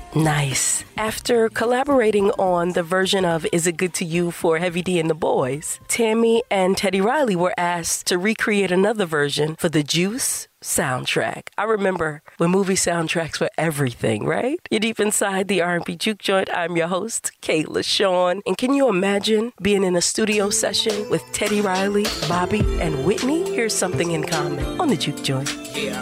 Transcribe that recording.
Nice. After collaborating on the version of Is It Good to You for Heavy D and the Boys, Tammy and Teddy Riley were asked to recreate another version for the Juice soundtrack. I remember when movie soundtracks were everything, right? You're deep inside the R&B Juke Joint. I'm your host, Kayla Sean. And can you imagine being in a studio session with Teddy Riley, Bobby, and Whitney? Here's something in common on the Juke Joint.